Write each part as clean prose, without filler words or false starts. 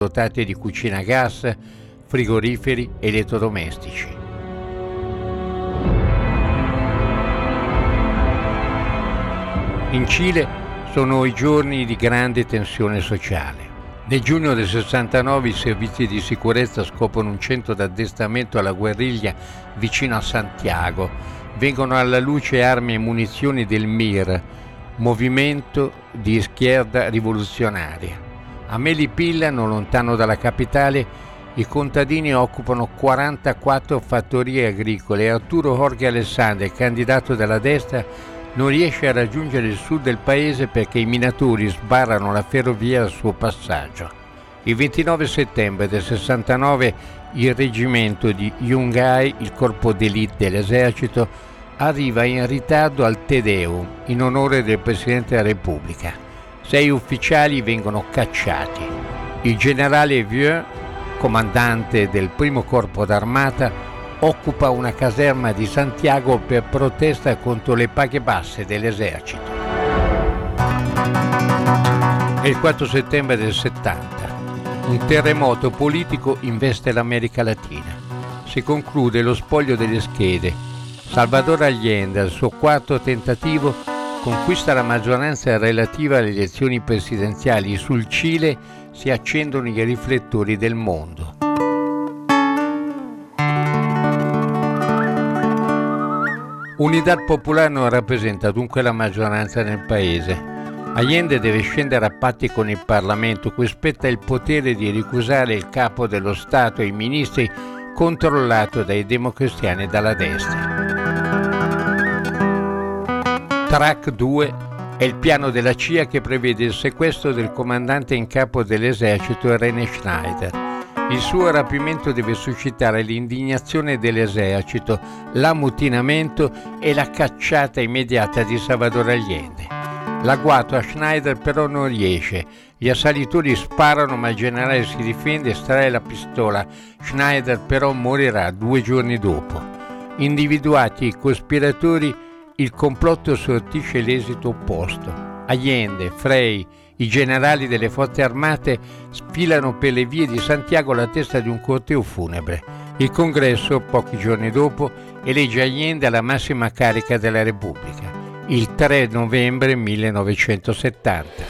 dotate di cucina a gas, frigoriferi, elettrodomestici. In Cile sono i giorni di grande tensione sociale. Nel giugno del 69 i servizi di sicurezza scoprono un centro d'addestramento alla guerriglia vicino a Santiago. Vengono alla luce armi e munizioni del MIR, Movimento di Izquierda Rivoluzionaria. A Melipilla, non lontano dalla capitale, i contadini occupano 44 fattorie agricole e Arturo Jorge Alessandri, candidato della destra, non riesce a raggiungere il sud del paese perché i minatori sbarrano la ferrovia al suo passaggio. Il 29 settembre del 69 il reggimento di Yungay, il corpo d'élite dell'esercito, arriva in ritardo al Te Deum in onore del Presidente della Repubblica. 6 ufficiali vengono cacciati. Il generale Vieux, comandante del primo corpo d'armata, occupa una caserma di Santiago per protesta contro le paghe basse dell'esercito. È il 4 settembre del 70. Un terremoto politico investe l'America Latina. Si conclude lo spoglio delle schede. Salvador Allende, al suo quarto tentativo, conquista la maggioranza relativa alle elezioni presidenziali. Sul Cile si accendono i riflettori del mondo. Unidad Popular non rappresenta dunque la maggioranza nel paese. Allende deve scendere a patti con il Parlamento, cui spetta il potere di ricusare il capo dello Stato e i ministri, controllato dai democristiani e dalla destra. Track 2 è il piano della CIA che prevede il sequestro del comandante in capo dell'esercito René Schneider. Il suo rapimento deve suscitare l'indignazione dell'esercito, l'ammutinamento e la cacciata immediata di Salvador Allende. L'agguato a Schneider però non riesce. Gli assalitori sparano ma il generale si difende e estrae la pistola. Schneider però morirà 2 giorni dopo. Individuati i cospiratori, il complotto sortisce l'esito opposto. Allende, Frei, i generali delle forze armate sfilano per le vie di Santiago alla testa di un corteo funebre. Il Congresso, pochi giorni dopo, elegge Allende alla massima carica della Repubblica, il 3 novembre 1970.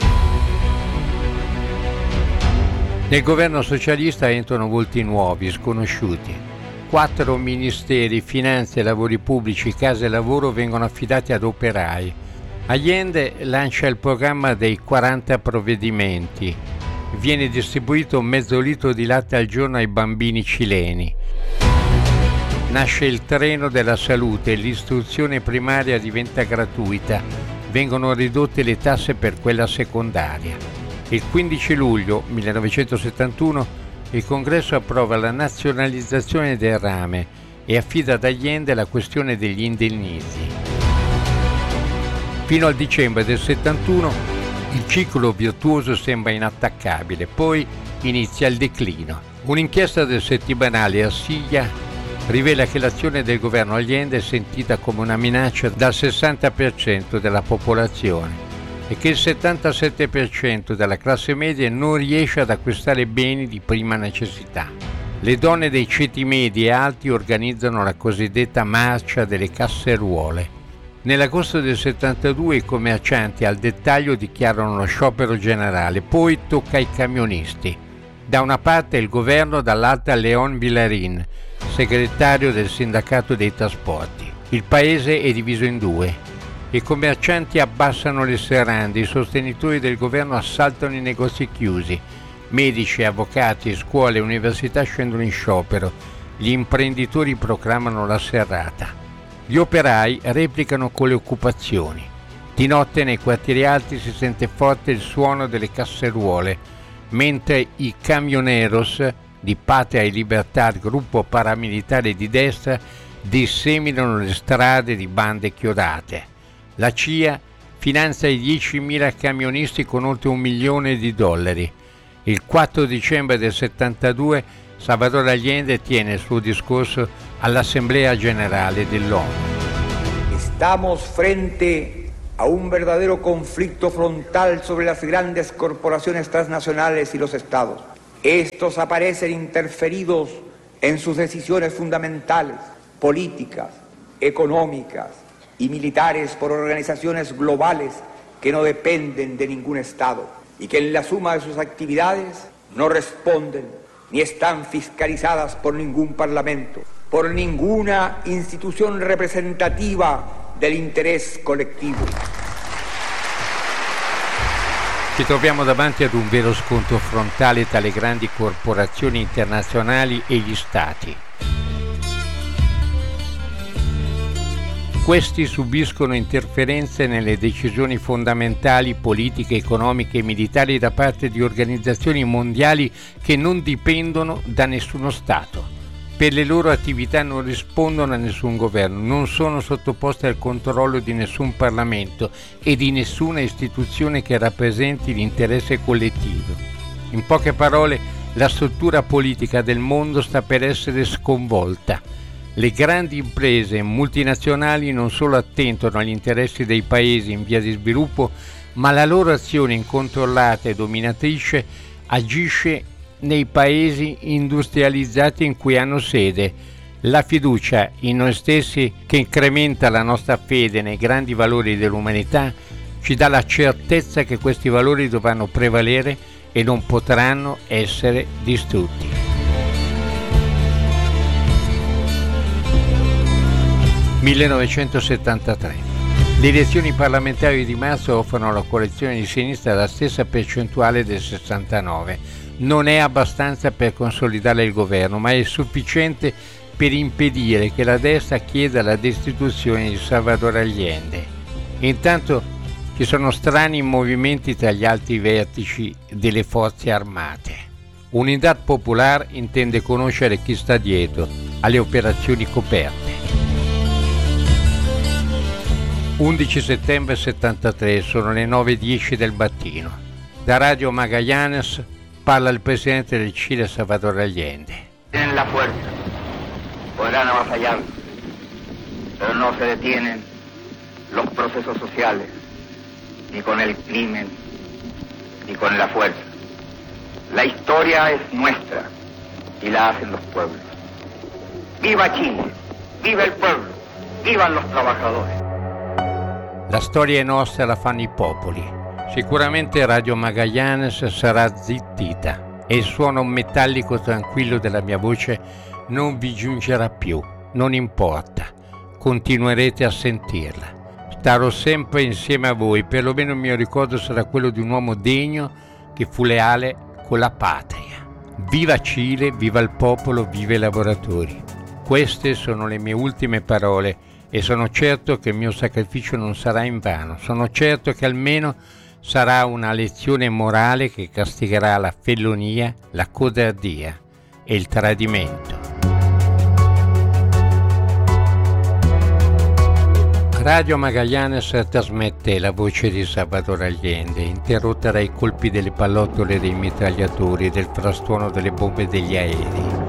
Nel governo socialista entrano volti nuovi, sconosciuti. 4 ministeri, finanze e lavori pubblici, case e lavoro vengono affidati ad operai. Allende lancia il programma dei 40 provvedimenti. Viene distribuito mezzo litro di latte al giorno ai bambini cileni. Nasce il treno della salute, l'istruzione primaria diventa gratuita. Vengono ridotte le tasse per quella secondaria. Il 15 luglio 1971 il Congresso approva la nazionalizzazione del rame e affida ad Allende la questione degli indennizzi. Fino al dicembre del 71 il ciclo virtuoso sembra inattaccabile, poi inizia il declino. Un'inchiesta del settimanale Assiglia rivela che l'azione del governo Allende è sentita come una minaccia dal 60% della popolazione e che il 77% della classe media non riesce ad acquistare beni di prima necessità. Le donne dei ceti medi e alti organizzano la cosiddetta marcia delle casseruole. Nell'agosto del 72 i commercianti al dettaglio dichiarano lo sciopero generale, poi tocca ai camionisti. Da una parte il governo, dall'altra León Villarín, segretario del sindacato dei trasporti. Il paese è diviso in due. I commercianti abbassano le serrande, i sostenitori del governo assaltano i negozi chiusi. Medici, avvocati, scuole e università scendono in sciopero. Gli imprenditori proclamano la serrata. Gli operai replicano con le occupazioni. Di notte nei quartieri alti si sente forte il suono delle casseruole, mentre i camioneros di Patria e Libertà, gruppo paramilitare di destra, disseminano le strade di bande chiodate. La CIA finanzia i 10.000 camionisti con oltre $1 milione. Il 4 dicembre del 72 Salvador Allende tiene il suo discorso all'Assemblea Generale dell'ONU. Estamos frente a un verdadero conflicto frontal sobre las grandes corporaciones transnacionales y los estados. Estos aparecen interferidos en sus decisiones fundamentales, políticas, económicas y militares por organizaciones globales que no dependen de ningún Estado y que en la suma de sus actividades no responden ni están fiscalizadas por ningún parlamento, por ninguna institución representativa del interés collettivo. Ci troviamo davanti ad un vero scontro frontale tra le grandi corporazioni internazionali e gli Stati. Questi subiscono interferenze nelle decisioni fondamentali politiche, economiche e militari da parte di organizzazioni mondiali che non dipendono da nessuno Stato. Per le loro attività non rispondono a nessun governo, non sono sottoposte al controllo di nessun Parlamento e di nessuna istituzione che rappresenti l'interesse collettivo. In poche parole, la struttura politica del mondo sta per essere sconvolta. Le grandi imprese multinazionali non solo attentano agli interessi dei paesi in via di sviluppo, ma la loro azione incontrollata e dominatrice agisce nei paesi industrializzati in cui hanno sede. La fiducia in noi stessi, che incrementa la nostra fede nei grandi valori dell'umanità, ci dà la certezza che questi valori dovranno prevalere e non potranno essere distrutti. (1973). Le elezioni parlamentari di marzo offrono alla coalizione di sinistra la stessa percentuale del 69. Non è abbastanza per consolidare il governo, ma è sufficiente per impedire che la destra chieda la destituzione di Salvador Allende. Intanto ci sono strani movimenti tra gli alti vertici delle forze armate. Unidad Popular intende conoscere chi sta dietro alle operazioni coperte. 11 settembre 73, sono le 9:10 del mattino. Da Radio Magallanes parla il presidente del Cile, Salvador Allende. Tienen la fuerza, podrán avasallar, pero no se detienen los procesos sociales, ni con el crimen, ni con la fuerza. La historia es nuestra y la hacen los pueblos. ¡Viva Chile! ¡Viva el pueblo! ¡Vivan los trabajadores! La storia è nostra, la fanno i popoli. Sicuramente Radio Magallanes sarà zittita e il suono metallico tranquillo della mia voce non vi giungerà più, non importa, continuerete a sentirla. Starò sempre insieme a voi, perlomeno il mio ricordo sarà quello di un uomo degno che fu leale con la patria. Viva Cile, viva il popolo, viva i lavoratori. Queste sono le mie ultime parole e sono certo che il mio sacrificio non sarà invano, sono certo che almeno sarà una lezione morale che castigherà la fellonia, la codardia e il tradimento. Radio Magallanes trasmette la voce di Salvador Allende, interrotta dai colpi delle pallottole dei mitragliatori e del frastuono delle bombe degli aerei.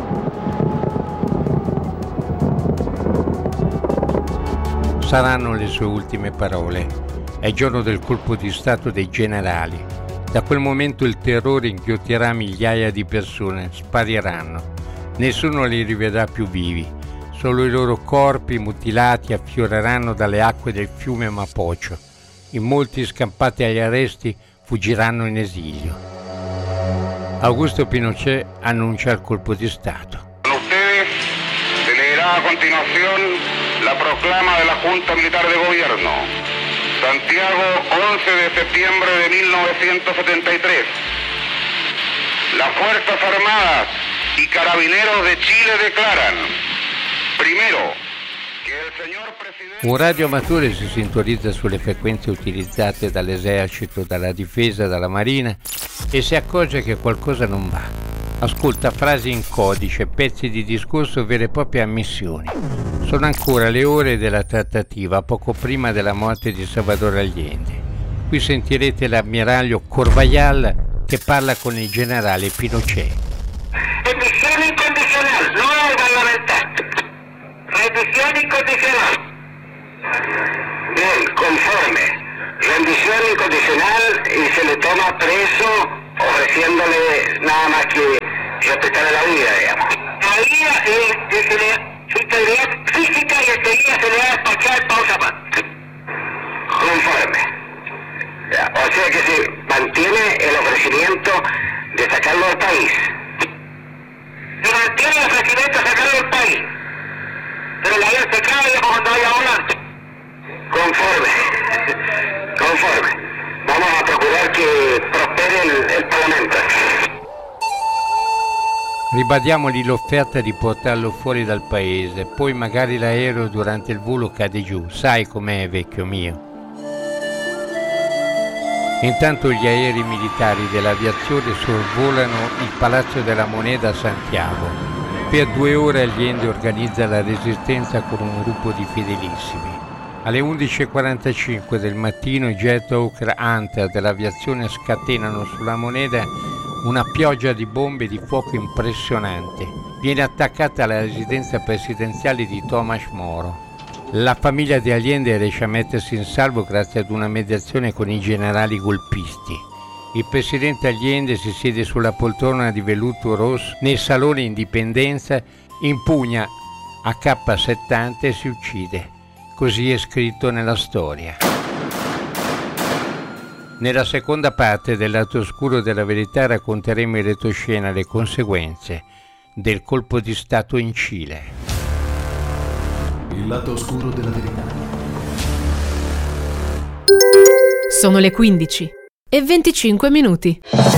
Saranno le sue ultime parole. È il giorno del colpo di Stato dei generali. Da quel momento il terrore inghiottirà migliaia di persone, spariranno. Nessuno li rivedrà più vivi. Solo i loro corpi mutilati affioreranno dalle acque del fiume Mapocho. In molti, scampati agli arresti, fuggiranno in esilio. Augusto Pinochet annuncia il colpo di Stato. Con ustedes se leerá a continuación la proclama de la Junta Militar de Gobierno. Santiago, 11 de septiembre de 1973. Las Fuerzas Armadas y Carabineros de Chile declaran, primero, che il signor Presidente... Un radioamatore si sintonizza sulle frequenze utilizzate dall'esercito, dalla difesa, dalla marina e si accorge che qualcosa non va. Ascolta frasi in codice, pezzi di discorso, vere e proprie ammissioni. Sono ancora le ore della trattativa, poco prima della morte di Salvador Allende. Qui sentirete l'ammiraglio Corbayal che parla con il generale Pinochet. Rendición incondicional, no gubernamental. Rendición incondicional. Bien, conforme. Rendición incondicional y se le toma preso ofreciéndole nada más que respetar la vida, digamos. La vida su integridad física y enseguida se le va a despachar pausa más. Conforme. O sea que se mantiene el ofrecimiento de sacarlo del país. Se mantiene el ofrecimiento de sacarlo del país. Pero la vida se cae cuando vaya a volar. Conforme. Vamos a procurar que prospere il Parlamento. Ribadiamogli l'offerta di portarlo fuori dal paese, poi magari l'aereo durante il volo cade giù, sai com'è, vecchio mio. Intanto gli aerei militari dell'aviazione sorvolano il Palazzo della Moneda a Santiago. Per 2 ore Allende organizza la resistenza con un gruppo di fedelissimi. Alle 11:45 del mattino i Jet Hawker Hunter dell'aviazione scatenano sulla Moneda una pioggia di bombe di fuoco impressionante. Viene attaccata la residenza presidenziale di Tomás Moro. La famiglia di Allende riesce a mettersi in salvo grazie ad una mediazione con i generali golpisti. Il presidente Allende si siede sulla poltrona di velluto rosso nel salone Indipendenza, impugna AK-70 e si uccide. Così è scritto nella storia. Nella seconda parte del lato oscuro della verità racconteremo in retroscena le conseguenze del colpo di Stato in Cile. Il lato oscuro della verità. Sono le 15:25.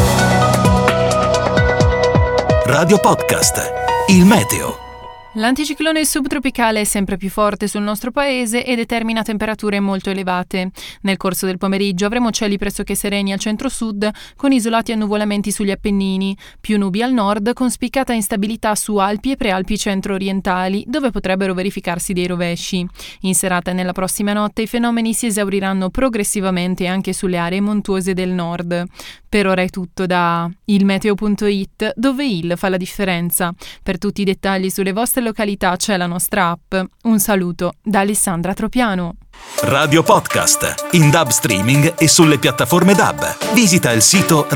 Radio Podcast. Il meteo. L'anticiclone subtropicale è sempre più forte sul nostro paese e determina temperature molto elevate. Nel corso del pomeriggio avremo cieli pressoché sereni al centro-sud, con isolati annuvolamenti sugli Appennini, più nubi al nord, con spiccata instabilità su Alpi e prealpi centro-orientali, dove potrebbero verificarsi dei rovesci. In serata e nella prossima notte i fenomeni si esauriranno progressivamente anche sulle aree montuose del nord. Per ora è tutto da ilmeteo.it, dove il fa la differenza. Per tutti i dettagli sulle vostre località c'è la nostra app. Un saluto da Alessandra Tropiano. Radio Podcast, in DAB streaming e sulle piattaforme DAB. Visita il sito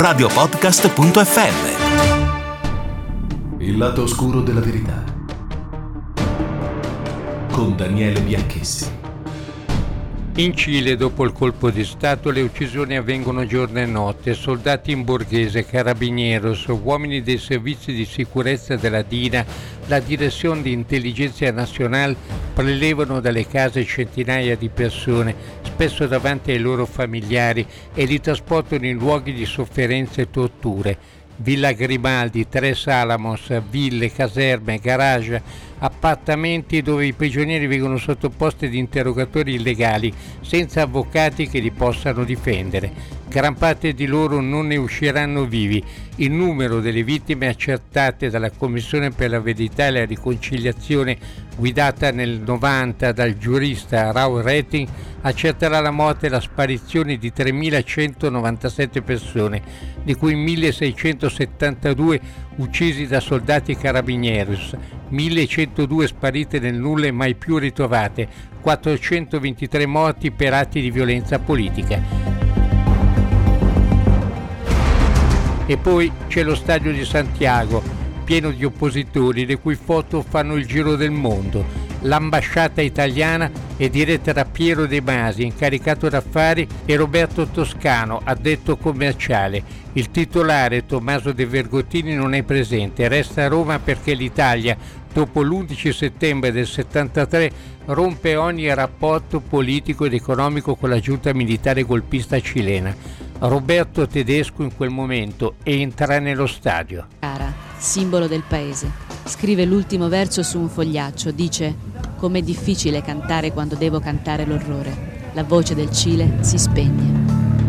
radiopodcast.fm. Il lato oscuro della verità. Con Daniele Bianchessi. In Cile, dopo il colpo di Stato, le uccisioni avvengono giorno e notte. Soldati in borghese, carabinieros, uomini dei servizi di sicurezza della DINA, la Direzione di Intelligenza Nazionale, prelevano dalle case centinaia di persone, spesso davanti ai loro familiari, e li trasportano in luoghi di sofferenza e torture. Villa Grimaldi, Tres Alamos, ville, caserme, garage, appartamenti dove i prigionieri vengono sottoposti ad interrogatori illegali senza avvocati che li possano difendere. Gran parte di loro non ne usciranno vivi. Il numero delle vittime accertate dalla Commissione per la Verità e la Riconciliazione, guidata nel 90 dal giurista Raul Retting, accerterà la morte e la sparizione di 3.197 persone, di cui 1.672 uccisi da soldati carabinieri, 1.102 sparite nel nulla e mai più ritrovate, 423 morti per atti di violenza politica. E poi c'è lo stadio di Santiago, pieno di oppositori, le cui foto fanno il giro del mondo. L'ambasciata italiana è diretta da Piero De Masi, incaricato d'affari, e Roberto Toscano, addetto commerciale. Il titolare, Tommaso De Vergottini, non è presente, resta a Roma perché l'Italia, dopo l'11 settembre del 73, rompe ogni rapporto politico ed economico con la giunta militare golpista cilena. Roberto Tedesco in quel momento entra nello stadio. Cara, simbolo del paese, scrive l'ultimo verso su un fogliaccio, dice: com'è difficile cantare quando devo cantare l'orrore. La voce del Cile si spegne.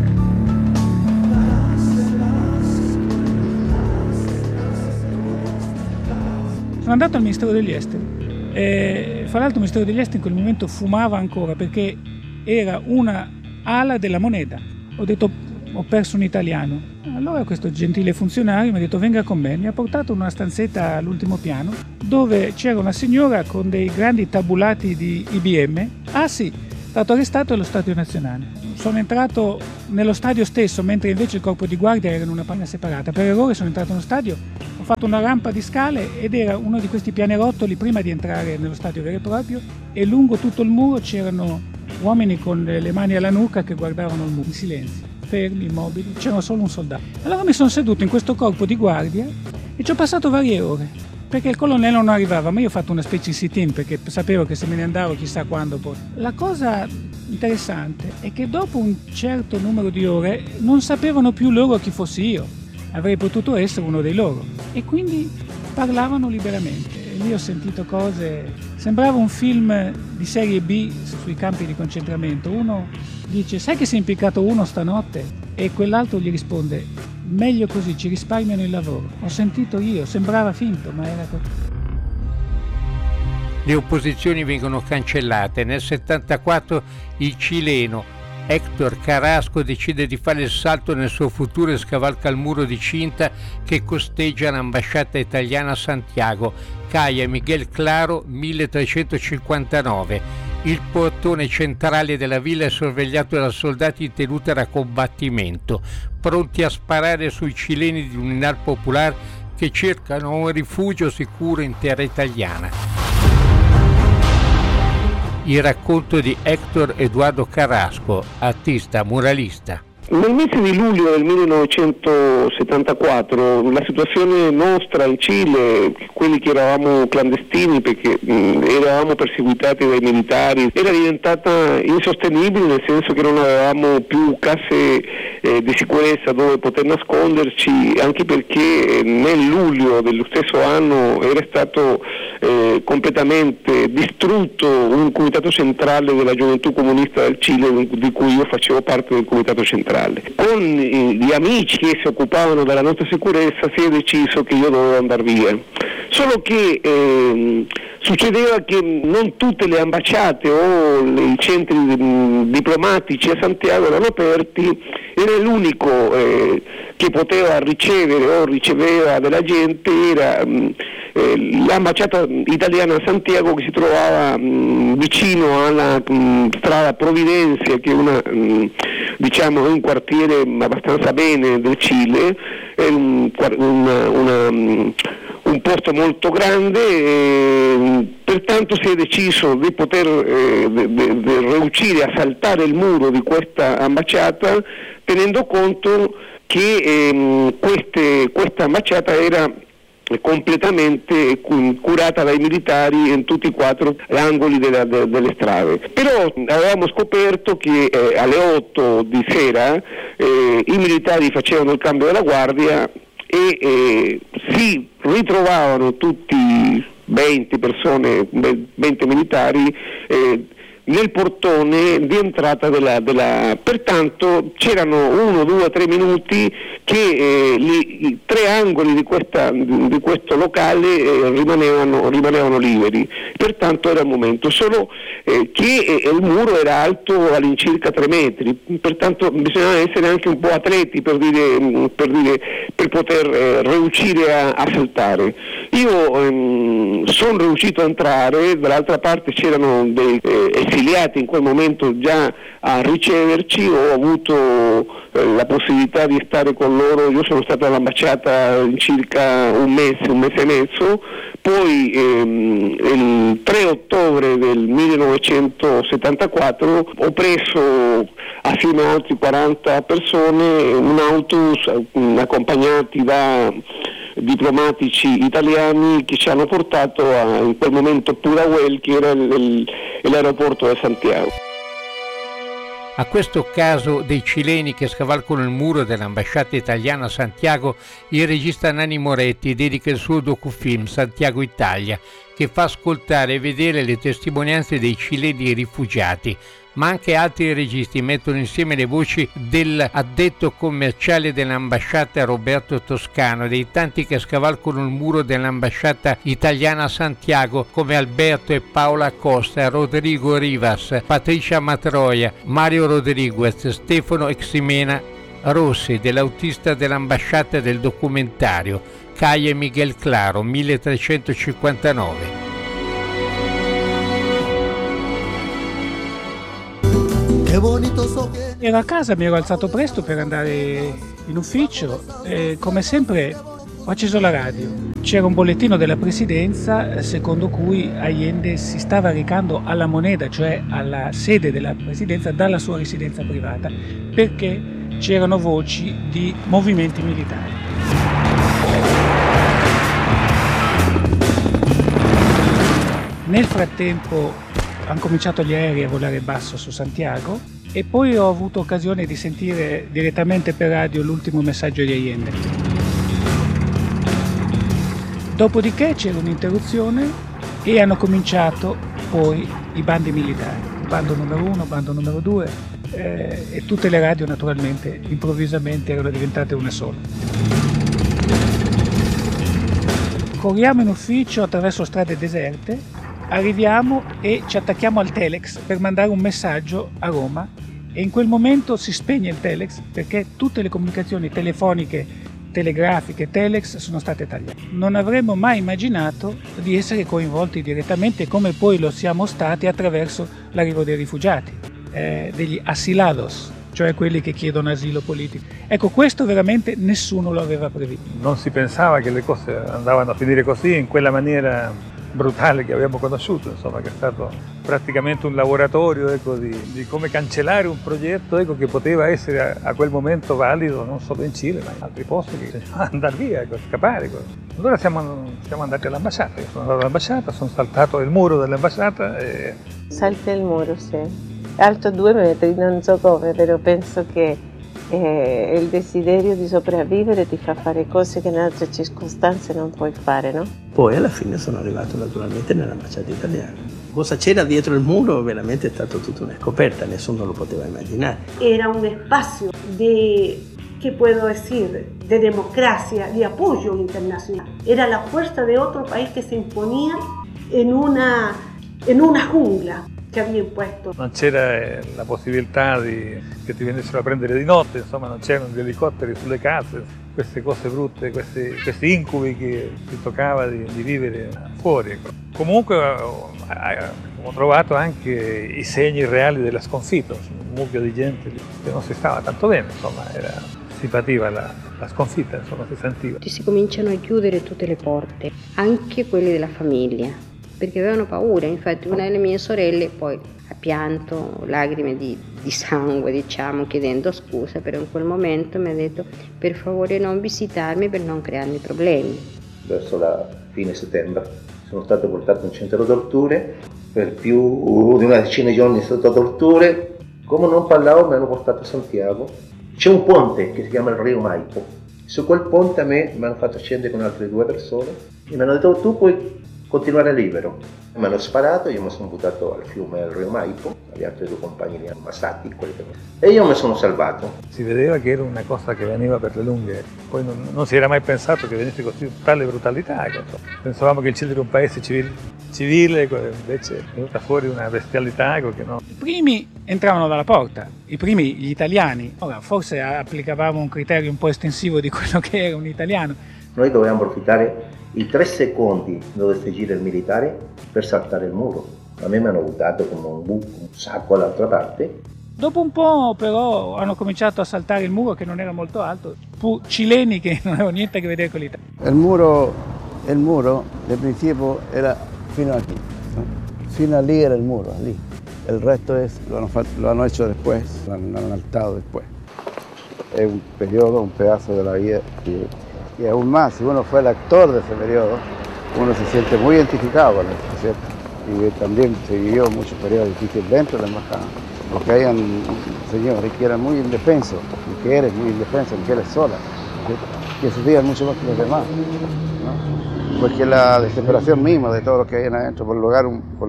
Sono andato al Ministero degli Esteri e fra l'altro il Ministero degli Esteri in quel momento fumava ancora perché era una ala della moneta. Ho detto: ho perso un italiano. Allora questo gentile funzionario mi ha detto: venga con me. Mi ha portato in una stanzetta all'ultimo piano dove c'era una signora con dei grandi tabulati di IBM. Ah sì, è stato arrestato allo Stadio Nazionale. sono entrato nello stadio stesso, mentre invece il corpo di guardia era in una panna separata. Per errore sono entrato nello stadio, ho fatto una rampa di scale ed era uno di questi pianerottoli prima di entrare nello stadio vero e proprio, e lungo tutto il muro c'erano uomini con le mani alla nuca che guardavano il muro in silenzio, fermi, immobili, c'era solo un soldato. Allora mi sono seduto in questo corpo di guardia e ci ho passato varie ore, perché il colonnello non arrivava, ma io ho fatto una specie di sit-in perché sapevo che se me ne andavo chissà quando poi. La cosa interessante è che dopo un certo numero di ore non sapevano più loro chi fossi io, avrei potuto essere uno dei loro, e quindi parlavano liberamente. E lì ho sentito cose, sembrava un film di serie B sui campi di concentramento. Uno dice: sai che si è impiccato uno stanotte? E quell'altro gli risponde: meglio così, ci risparmiano il lavoro. Ho sentito io, sembrava finto, ma era così. Le opposizioni vengono cancellate. Nel 74 il cileno Héctor Carrasco decide di fare il salto nel suo futuro e scavalca il muro di cinta che costeggia l'ambasciata italiana a Santiago. Calle Miguel Claro, 1359. Il portone centrale della villa è sorvegliato da soldati in tenuta da combattimento, pronti a sparare sui cileni di l'Unidad Popular che cercano un rifugio sicuro in terra italiana. Il racconto di Héctor Eduardo Carrasco, artista muralista. Nel mese di luglio del 1974 la situazione nostra in Cile, quelli che eravamo clandestini perché eravamo perseguitati dai militari, era diventata insostenibile, nel senso che non avevamo più case di sicurezza dove poter nasconderci, anche perché nel luglio dello stesso anno era stato completamente distrutto un comitato centrale della Gioventù Comunista del Cile, di cui io facevo parte del comitato centrale. Con gli amici che si occupavano della nostra sicurezza si è deciso che io dovevo andare via, solo che succedeva che non tutte le ambasciate o i centri diplomatici a Santiago erano aperti, era l'unico che poteva ricevere o riceveva della gente era l'ambasciata italiana a Santiago, che si trovava vicino alla strada Providencia, che è un quartiere abbastanza bene del Cile, è un posto molto grande, pertanto si è deciso di poter riuscire a saltare il muro di questa ambasciata, tenendo conto che questa ambasciata era completamente curata dai militari in tutti i 4 angoli delle strade. Però avevamo scoperto che alle 8 di sera i militari facevano il cambio della guardia e si ritrovavano tutti 20 persone, 20 militari nel portone di entrata pertanto c'erano 1, 2, 3 minuti che i 3 angoli di questo locale rimanevano liberi, pertanto era il momento, solo che il muro era alto all'incirca 3 metri, pertanto bisognava essere anche un po' atleti per poter riuscire a saltare. Io sono riuscito a entrare, dall'altra parte c'erano dei esiliati in quel momento già a riceverci, ho avuto la possibilità di stare con loro, io sono stato all'ambasciata circa un mese e mezzo, poi il 3 ottobre del 1974 ho preso assieme a altri 40 persone un autobus accompagnati da diplomatici italiani che ci hanno portato in quel momento Pudahuel, che era l'aeroporto di Santiago. A questo caso dei cileni che scavalcano il muro dell'ambasciata italiana a Santiago, il regista Nanni Moretti dedica il suo docufilm Santiago Italia, che fa ascoltare e vedere le testimonianze dei cileni rifugiati, ma anche altri registi mettono insieme le voci dell'addetto commerciale dell'ambasciata Roberto Toscano e dei tanti che scavalcano il muro dell'ambasciata italiana a Santiago, come Alberto e Paola Costa, Rodrigo Rivas, Patricia Matroia, Mario Rodriguez, Stefano Eximena Rossi, dell'autista dell'ambasciata del documentario, Calle Miguel Claro, 1359. Ero a casa, mi ero alzato presto per andare in ufficio e come sempre ho acceso la radio. C'era un bollettino della presidenza secondo cui Allende si stava recando alla Moneda, cioè alla sede della presidenza, dalla sua residenza privata, perché c'erano voci di movimenti militari. Nel frattempo hanno cominciato gli aerei a volare basso su Santiago e poi ho avuto occasione di sentire direttamente per radio l'ultimo messaggio di Allende. Dopodiché c'era un'interruzione e hanno cominciato poi i bandi militari, bando numero 1, bando numero 2 e tutte le radio naturalmente improvvisamente erano diventate una sola. Corriamo in ufficio attraverso strade deserte. Arriviamo e ci attacchiamo al telex per mandare un messaggio a Roma e in quel momento si spegne il telex perché tutte le comunicazioni telefoniche, telegrafiche, telex sono state tagliate. Non avremmo mai immaginato di essere coinvolti direttamente come poi lo siamo stati attraverso l'arrivo dei rifugiati, degli asilados, cioè quelli che chiedono asilo politico. Ecco, questo veramente nessuno lo aveva previsto. Non si pensava che le cose andavano a finire così, in quella maniera brutale che abbiamo conosciuto, insomma, che è stato praticamente un laboratorio, ecco, di come cancellare un progetto, ecco, che poteva essere a quel momento valido non solo in Cile ma in altri posti, che bisognava andare via, ecco, scappare. Ecco. Allora siamo andati all'ambasciata, io sono andato all'ambasciata, sono saltato il muro dell'ambasciata e... Salta il muro, sì. Alto 2 metri, non so come, però penso che il desiderio di sopravvivere ti fa fare cose che in altre circostanze non puoi fare, no? Poi alla fine sono arrivato naturalmente nell'ambasciata italiana. Cosa c'era dietro il muro veramente è stata tutta una scoperta, nessuno lo poteva immaginare. Era un spazio di, ¿qué puedo decir?, de democracia, de apoyo internacional. Era la fuerza de otro país que se imponía en una jungla che había imposto. Non c'era la possibilità che ti venissero a prendere di notte, insomma non c'erano gli elicotteri sulle case, queste cose brutte, questi incubi che ti toccava di vivere fuori. Comunque ho trovato anche i segni reali della sconfitta, un mucchio di gente che non si stava tanto bene, insomma si pativa la sconfitta, insomma si sentiva. Si cominciano a chiudere tutte le porte, anche quelle della famiglia, perché avevano paura. Infatti una delle mie sorelle poi ha pianto lacrime di sangue, diciamo, chiedendo scusa, però in quel momento mi ha detto per favore non visitarmi per non crearmi problemi. Verso la fine settembre sono stato portato in centro torture, per più di una decina di giorni sotto torture. Come non parlavo mi hanno portato a Santiago. C'è un ponte che si chiama il Rio Maipo, su quel ponte a me mi hanno fatto scendere con altre 2 persone e mi hanno detto tu puoi continuare libero. Mi hanno sparato, io mi sono buttato al fiume al Rio Maipo, gli altri 2 compagni li hanno ammassati e io mi sono salvato. Si vedeva che era una cosa che veniva per le lunghe, poi non si era mai pensato che venisse così tale brutalità. Pensavamo che il Cile era un paese civile, invece è venuta fuori una bestialità che no. I primi entravano dalla porta, i primi gli italiani. Ora forse applicavamo un criterio un po' estensivo di quello che era un italiano. Noi dovevamo approfittare i 3 secondi dove seguire il militare per saltare il muro. A me mi hanno buttato come un sacco all'altra parte. Dopo un po' però hanno cominciato a saltare il muro che non era molto alto, fu cileni che non avevano niente a che vedere con l'Italia. El muro de principio era fino aquí, ¿no? Fino allí era el muro, allí. El resto lo han hecho después, lo han altado después. Es un periodo, un pedazo de la vida y aún más, si uno fue el actor de ese periodo, uno se siente muy identificado con esto, ¿cierto? Y también se vivió muchos periodos difíciles dentro de la embajada, porque habían señores que eran muy indefensos, y que eres muy indefenso, que eres sola, ¿cierto? Que sufrían mucho más que los demás, ¿no? Porque la desesperación misma de todo lo que hay adentro por lograr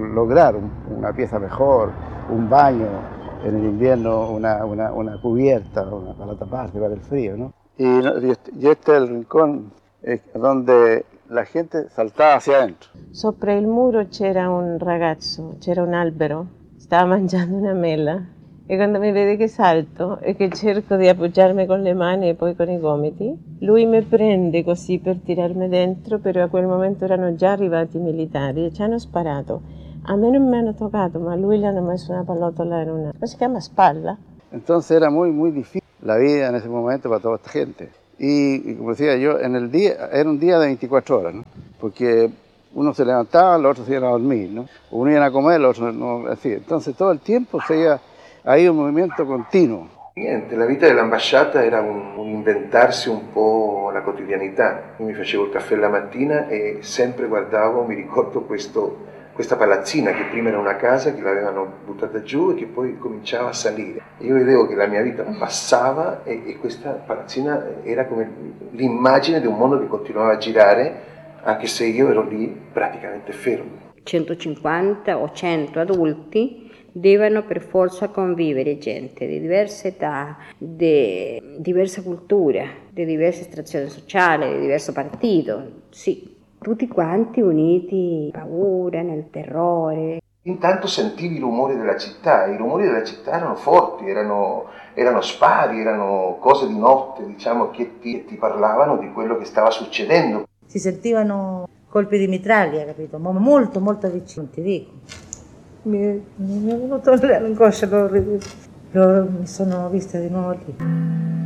una pieza mejor, un baño, en el invierno una cubierta para taparse para el frío, ¿no? Y este es el rincón donde la gente saltava hacia adentro. Sopra il muro c'era un ragazzo, c'era un albero, stava mangiando una mela e quando mi vede che salto e che cerco di appoggiarmi con le mani e poi con i gomiti, lui mi prende così per tirarmi dentro, però a quel momento erano già arrivati i militari e ci hanno sparato. A me non mi hanno toccato, ma a lui gli hanno messo una pallottola in una... ¿Cómo se llama? Spalla. Entonces era muy difícil la vida en ese momento para toda esta gente. Y como decía yo, en el día, era un día de 24 horas, ¿no? Porque uno se levantaba, los otros se iban a dormir, ¿no? Uno iba a comer, los otros no, así. Entonces todo el tiempo seguía ahí un movimiento continuo. Niente, la vita dell'ambasciata era un inventarsi un po' la quotidianità. Io mi facevo il caffè la mattina e sempre guardavo, mi ricordo questa palazzina che prima era una casa che l'avevano buttata giù e che poi cominciava a salire. Io vedevo che la mia vita passava e questa palazzina era come l'immagine di un mondo che continuava a girare, anche se io ero lì praticamente fermo. 150 o 100 adulti devono per forza convivere, gente di diverse età, di diversa cultura, di diversa estrazione sociale, di diverso partito, sì. Tutti quanti uniti in paura, nel terrore. Intanto sentivi i rumori della città, i rumori della città erano forti, erano spari, erano cose di notte, diciamo, che ti parlavano di quello che stava succedendo. Si sentivano colpi di mitraglia, capito? Ma molto vicino, ti dico. Mi è venuto l'angoscia, mi sono vista di nuovo lì.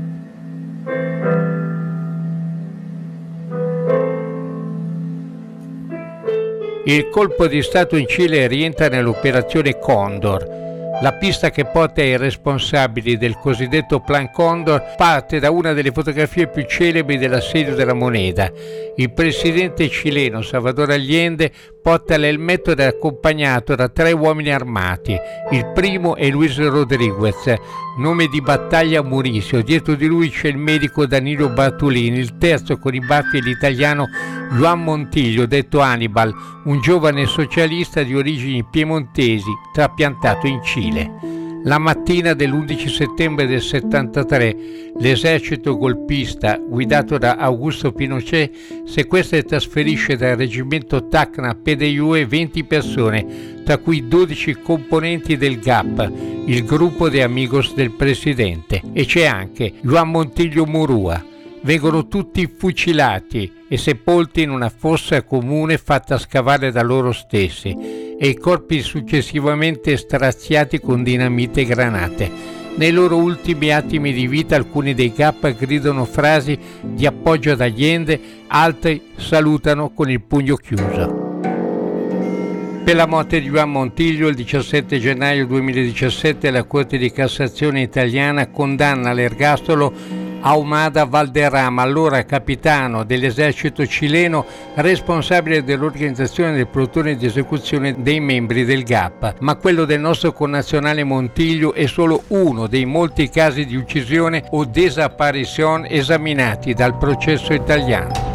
Il colpo di Stato in Cile rientra nell'operazione Condor. La pista che porta ai responsabili del cosiddetto Plan Condor parte da una delle fotografie più celebri dell'assedio della moneta. Il presidente cileno Salvador Allende porta l'elmetto ed è accompagnato da 3 uomini armati. Il primo è Luis Rodriguez, nome di battaglia Maurizio. Dietro di lui c'è il medico Danilo Bartolini. Il terzo con i baffi è l'italiano Juan Montiglio, detto Hannibal, un giovane socialista di origini piemontesi trapiantato in Cile. La mattina dell'11 settembre del 73 l'esercito golpista guidato da Augusto Pinochet sequestra e trasferisce dal reggimento Tacna PDUE 20 persone, tra cui 12 componenti del GAP, il gruppo de amigos del presidente, e c'è anche Juan Montiglio Murúa. Vengono tutti fucilati e sepolti in una fossa comune fatta scavare da loro stessi e i corpi successivamente straziati con dinamite e granate. Nei loro ultimi attimi di vita alcuni dei GAP gridano frasi di appoggio ad Allende, altri salutano con il pugno chiuso. Per la morte di Juan Montiglio, il 17 gennaio 2017 la Corte di Cassazione italiana condanna all'ergastolo Ahumada Valderrama, allora capitano dell'esercito cileno, responsabile dell'organizzazione del plotone di esecuzione dei membri del GAP. Ma quello del nostro connazionale Montiglio è solo uno dei molti casi di uccisione o desaparición esaminati dal processo italiano.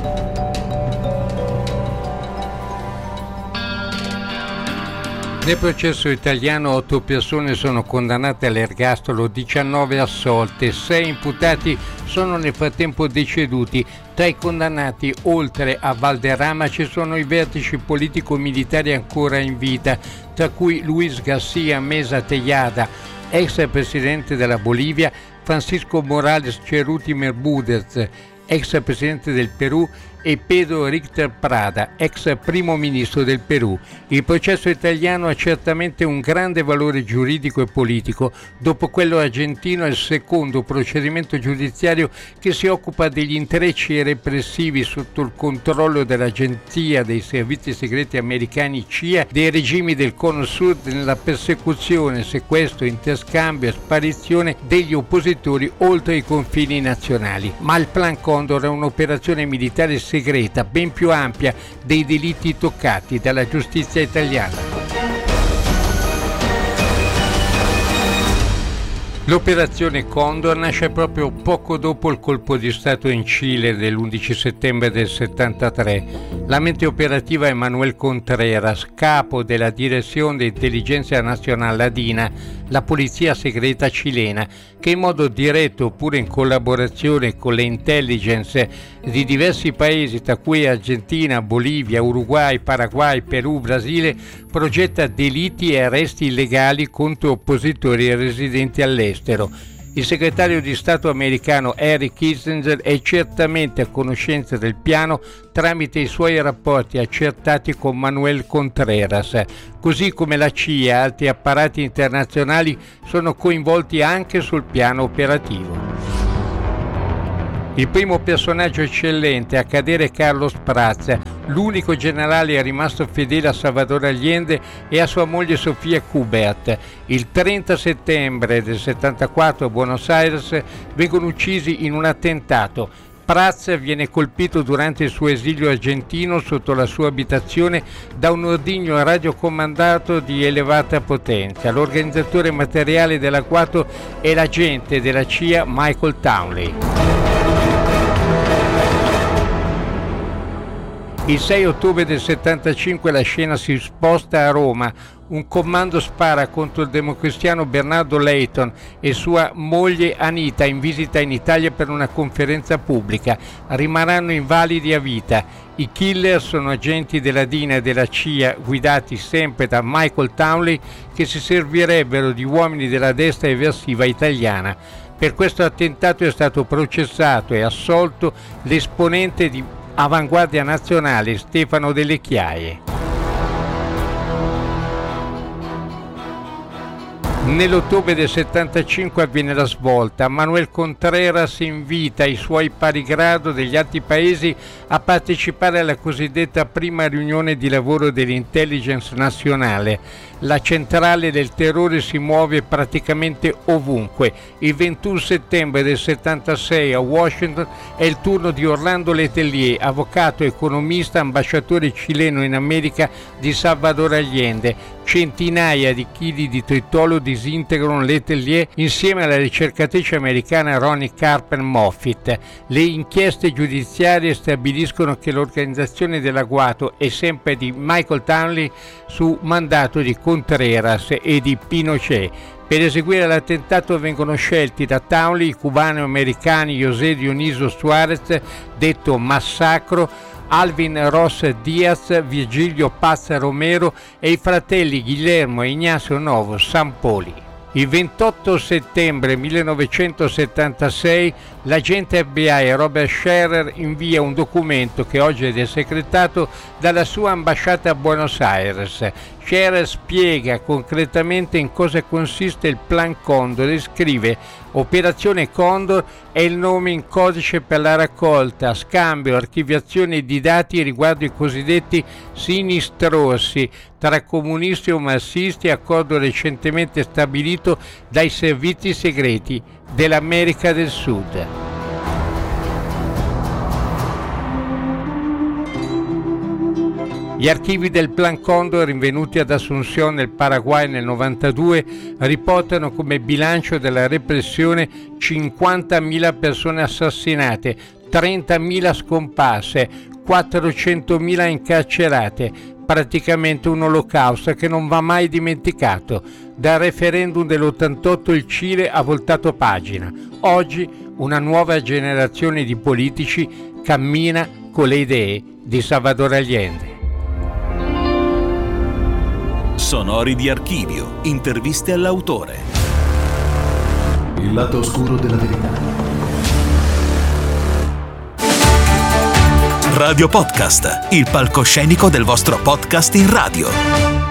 Nel processo italiano 8 persone sono condannate all'ergastolo, 19 assolte, 6 imputati sono nel frattempo deceduti. Tra i condannati, oltre a Valderrama, ci sono i vertici politico-militari ancora in vita, tra cui Luis García Meza Tellada, ex presidente della Bolivia, Francisco Morales Cerruti Bermúdez, ex presidente del Perù, e Pedro Richter Prada, ex primo ministro del Perù. Il processo italiano ha certamente un grande valore giuridico e politico. Dopo quello argentino è il secondo procedimento giudiziario che si occupa degli intrecci repressivi sotto il controllo dell'Agenzia dei Servizi Segreti Americani CIA dei regimi del Cono Sud nella persecuzione, sequestro, interscambio e sparizione degli oppositori oltre i confini nazionali. Ma il Plan Condor è un'operazione militare segreta, ben più ampia dei delitti toccati dalla giustizia italiana. L'operazione Condor nasce proprio poco dopo il colpo di Stato in Cile dell'11 settembre del 73. La mente operativa è Manuel Contreras, capo della Dirección de Inteligencia Nacional, la DINA, la polizia segreta cilena, che in modo diretto oppure in collaborazione con le intelligence di diversi paesi, tra cui Argentina, Bolivia, Uruguay, Paraguay, Perù, Brasile, progetta delitti e arresti illegali contro oppositori e residenti all'estero. Il segretario di Stato americano Henry Kissinger è certamente a conoscenza del piano tramite i suoi rapporti accertati con Manuel Contreras, così come la CIA e altri apparati internazionali sono coinvolti anche sul piano operativo. Il primo personaggio eccellente a cadere è Carlos Prats, l'unico generale rimasto fedele a Salvador Allende e a sua moglie Sofia Kubert. Il 30 settembre del 74 a Buenos Aires vengono uccisi in un attentato. Prats viene colpito durante il suo esilio argentino sotto la sua abitazione da un ordigno radiocomandato di elevata potenza. L'organizzatore materiale dell'agguato è l'agente della CIA Michael Townley. Il 6 ottobre del 75 la scena si sposta a Roma. Un comando spara contro il democristiano Bernardo Leighton e sua moglie Anita in visita in Italia per una conferenza pubblica. Rimarranno invalidi a vita. I killer sono agenti della DINA e della CIA guidati sempre da Michael Townley, che si servirebbero di uomini della destra eversiva italiana. Per questo attentato è stato processato e assolto l'esponente di Avanguardia Nazionale Stefano Delle Chiaie. Nell'ottobre del 75 avviene la svolta. Manuel Contreras invita i suoi pari grado degli altri paesi a partecipare alla cosiddetta prima riunione di lavoro dell'intelligence nazionale. La centrale del terrore si muove praticamente ovunque. Il 21 settembre del 76 a Washington è il turno di Orlando Letelier, avvocato, economista, ambasciatore cileno in America di Salvador Allende. Centinaia di chili di tritolo disintegrano Letelier insieme alla ricercatrice americana Ronnie Carper Moffitt. Le inchieste giudiziarie stabiliscono che l'organizzazione dell'agguato è sempre di Michael Townley su mandato di Contreras e di Pinochet. Per eseguire l'attentato vengono scelti da Townley i cubano-americani José Dioniso Suárez, detto Massacro, Alvin Ross Diaz, Virgilio Paz Romero e i fratelli Guillermo e Ignacio Novo Sampoli. Il 28 settembre 1976 l'agente FBI Robert Scherer invia un documento che oggi è desecretato dalla sua ambasciata a Buenos Aires. Scherer spiega concretamente in cosa consiste il Plan Condor e scrive: Operazione Condor è il nome in codice per la raccolta, scambio, archiviazione di dati riguardo i cosiddetti sinistrorsi tra comunisti o marxisti, accordo recentemente stabilito dai servizi segreti dell'America del Sud. Gli archivi del Plan Condor rinvenuti ad Asunción nel Paraguay nel 92 riportano come bilancio della repressione 50.000 persone assassinate, 30.000 scomparse, 400.000 incarcerate, praticamente un olocausto che non va mai dimenticato. Dal referendum dell'88 il Cile ha voltato pagina. Oggi una nuova generazione di politici cammina con le idee di Salvador Allende. Sonori di archivio, interviste all'autore. Il lato oscuro della verità. Radio Podcast, il palcoscenico del vostro podcast in radio.